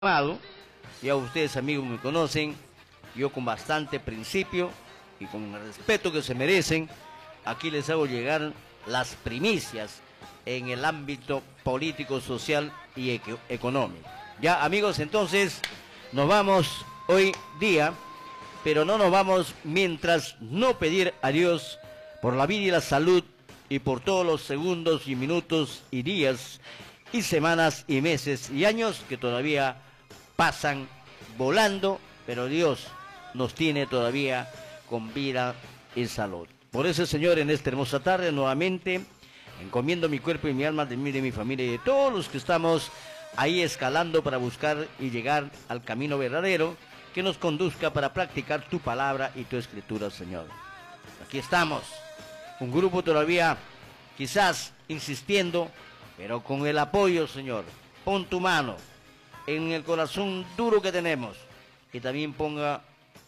Ya ustedes amigos me conocen, yo con bastante principio y con el respeto que se merecen, aquí les hago llegar las primicias en el ámbito político, social y económico. Ya amigos, entonces nos vamos hoy día, pero no nos vamos mientras no pedir a Dios por la vida y la salud y por todos los segundos y minutos y días y semanas y meses y años que todavía pasan volando, pero Dios nos tiene todavía con vida y salud. Por eso, Señor, en esta hermosa tarde nuevamente encomiendo mi cuerpo y mi alma de mí, de mi familia y de todos los que estamos ahí escalando para buscar y llegar al camino verdadero que nos conduzca para practicar tu palabra y tu escritura, Señor. Aquí estamos, un grupo todavía quizás insistiendo, pero con el apoyo, Señor. Pon tu mano en el corazón duro que tenemos y también ponga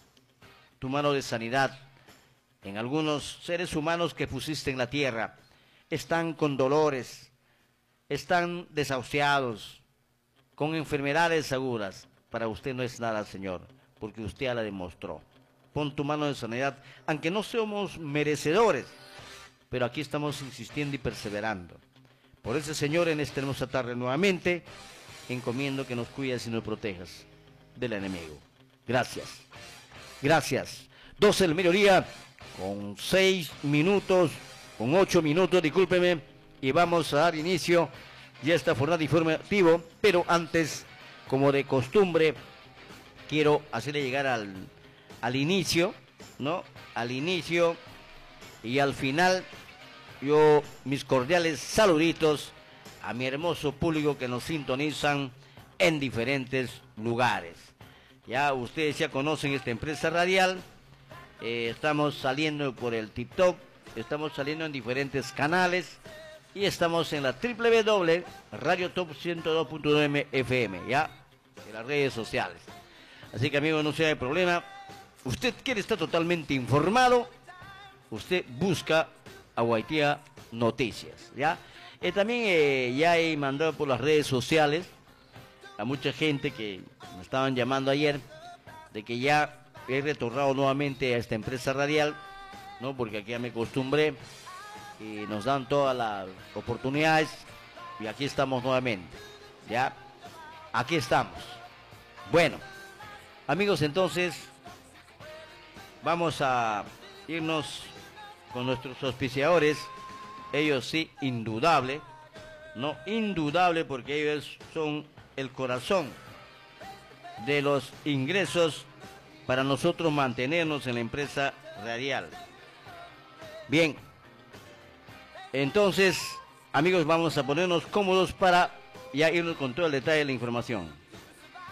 tu mano de sanidad en algunos seres humanos que pusiste en la tierra. Están con dolores, están desahuciados, con enfermedades agudas. Para usted no es nada, Señor, porque usted ya la demostró. Pon tu mano de sanidad, aunque no somos merecedores, pero aquí estamos insistiendo y perseverando. Por eso, Señor, en esta hermosa tarde nuevamente encomiendo que nos cuides y nos protejas del enemigo. Gracias. Gracias. 12 del mediodía, con 6 minutos, con 8 minutos, discúlpeme, y vamos a dar inicio ya a esta jornada informativa, pero antes, como de costumbre, quiero hacerle llegar al inicio, ¿no? Al inicio y al final, yo mis cordiales saluditos a mi hermoso público que nos sintonizan en diferentes lugares. Ya ustedes ya conocen esta empresa radial, estamos saliendo por el TikTok, estamos saliendo en diferentes canales y estamos en la www.radiotop 102.9 FM, ya, en las redes sociales. Así que amigos, no sea de problema, usted quiere estar totalmente informado, usted busca a Guaitía Noticias, ¿ya? También ya he mandado por las redes sociales a mucha gente que me estaban llamando ayer de que ya he retornado nuevamente a esta empresa radial, ¿no? Porque aquí ya me acostumbré y nos dan todas las oportunidades y aquí estamos nuevamente, ¿ya? Aquí estamos. Bueno, amigos, entonces vamos a irnos con nuestros auspiciadores. Ellos sí, indudable, no indudable, porque ellos son el corazón de los ingresos para nosotros mantenernos en la empresa radial. Bien, entonces, amigos, vamos a ponernos cómodos para ya irnos con todo el detalle de la información.